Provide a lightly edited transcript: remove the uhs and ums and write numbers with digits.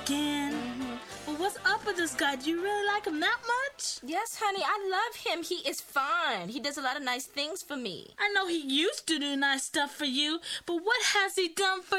again? Well, what's up with this guy? Do you really like him that much? Yes, honey, I love him. He is fun. He does a lot of nice things for me. I know he used to do nice stuff for you, but what has he done for